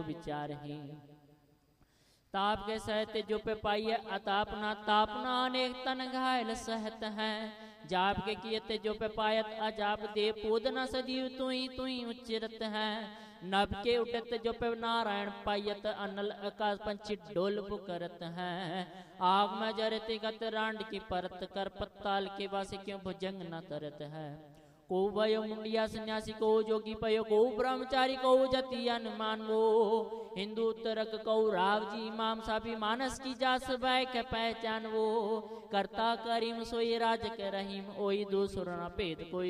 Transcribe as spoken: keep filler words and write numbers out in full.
विचार ही। ताप के सहते जो पे पाइए अतापना तापना अनेक तन घायल सहत हैं। जाप के कियते जो पे पायत अजाप दे पूदना सजीव तुई तुई उच्चरत हैं। नभ के उठत जो पे नारायण पायत अनल आकाश पंछी डोल पुकरत हैं। आग में जरते गत रांड की परत कर पत्ताल के वासे क्यों भुजंग न तरत है। को भयो मुंडिया सन्यासी को जोगी पयो को ब्रह्मचारी को जति अनुमान वो। हिंदू तरक को राव जी माम साभी मानस की जास भय के पहचान वो। करता करीम सोई राज के रहीम ओई दूसरा भेद कोई